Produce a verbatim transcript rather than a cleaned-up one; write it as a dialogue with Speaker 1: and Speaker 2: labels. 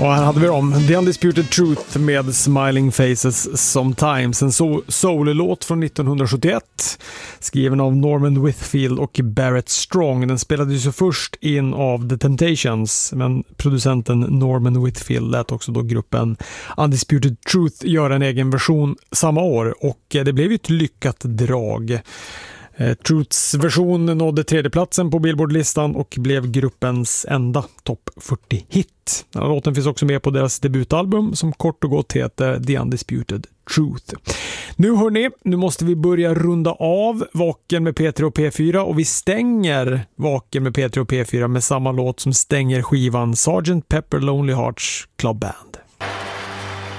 Speaker 1: Och här hade vi dem, The Undisputed Truth med Smiling Faces Sometimes, en so- solo-låt från nittonhundrasjuttioett skriven av Norman Whitfield och Barrett Strong. Den spelades ju först in av The Temptations, men producenten Norman Whitfield lät också då gruppen Undisputed Truth göra en egen version samma år, och det blev ju ett lyckat drag. Truths version nådde tredjeplatsen på Billboard-listan och blev gruppens enda topp fyrtio-hit. Den här låten finns också med på deras debutalbum som kort och gott heter The Undisputed Truth. Nu hörni, nu måste vi börja runda av Vaken med P tre och P fyra, och vi stänger Vaken med P tre och P fyra med samma låt som stänger skivan Sergeant Pepper Lonely Hearts Club Band.